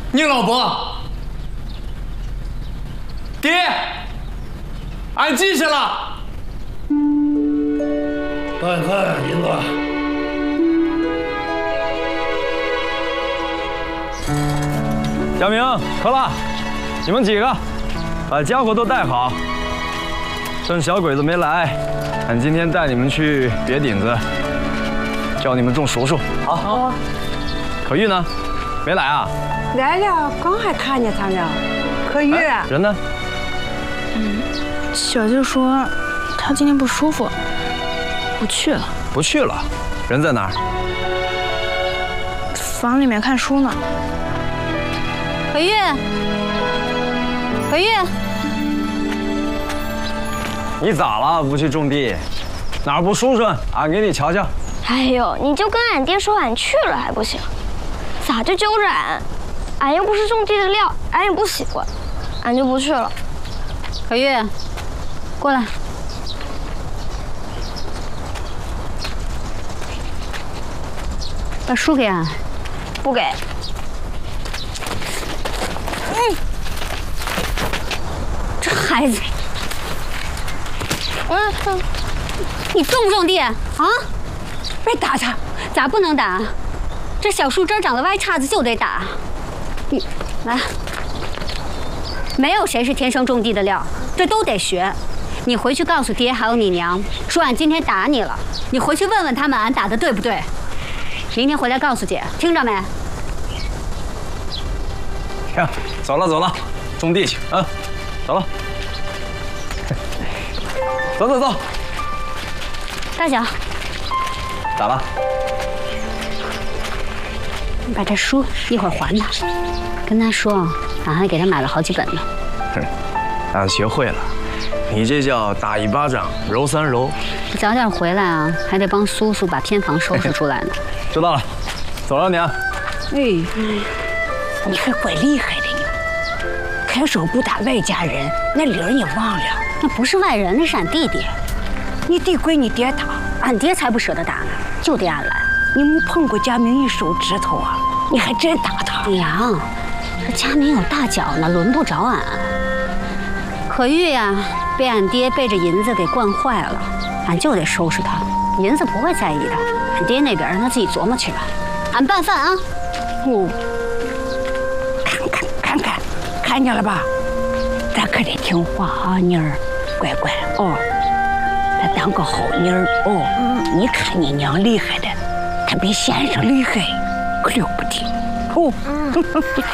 宁老伯，爹，俺记下了。 看看银子， 小明、克拉，你们几个把家伙都带好。趁小鬼子没来，俺今天带你们去别顶子，教你们种熟树。好。可玉呢？没来啊？ 来了，刚还看见他呢。可玉， 人呢？ 小舅说他今天不舒服，不去了。 不去了。人在哪儿？ 房里面看书呢。 可玉，可玉， 你咋了？不去种地？哪儿不舒顺？俺给你瞧瞧。 哎呦，你就跟俺爹说俺去了还不行？咋就揪着俺？俺又不是种地的料，俺也不喜欢，俺就不去了。 可玉，过来。把书给俺。 不给。 这孩子，你种不种地啊？别打他！咋不能打？这小树枝长得歪叉子就得打。你来，没有谁是天生种地的料，这都得学。你回去告诉爹还有你娘，说俺今天打你了。你回去问问他们，俺打的对不对？明天回来告诉姐，听着没？ 行，走了，种地去啊！走了，走。 大脚， 咋了？ 你把这书一会儿还他，跟他说，俺还给他买了好几本呢。 俺学会了，你这叫打一巴掌揉三揉。 你早点回来啊，还得帮苏苏把偏房收拾出来呢。 知道了，走了娘。 你还怪厉害的呢。开手不打外家人，那理儿你忘了？ 那不是外人，那是俺弟弟。 你弟归你爹打， 俺爹才不舍得打呢，就得俺来。 你没碰过佳明一手指头啊？你还真打他？ 娘，这佳明有大脚呢，轮不着俺。可玉呀，被俺爹背着银子给惯坏了，俺就得收拾他。银子不会在意的，俺爹那边让他自己琢磨去吧。俺办饭啊。 看见了吧？咱可得听话啊，妮儿，乖乖哦。咱当个好妮儿哦。你看你娘厉害的，她比先生厉害，可了不得哦。